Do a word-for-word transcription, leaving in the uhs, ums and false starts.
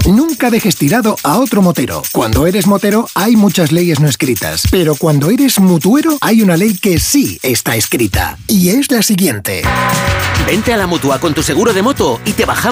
Nunca dejes tirado a otro motero. Cuando eres motero hay muchas leyes no escritas, pero cuando eres mutuero hay una ley que sí está escrita. Y es la siguiente. Vente a la Mutua con tu seguro de moto y te bajamos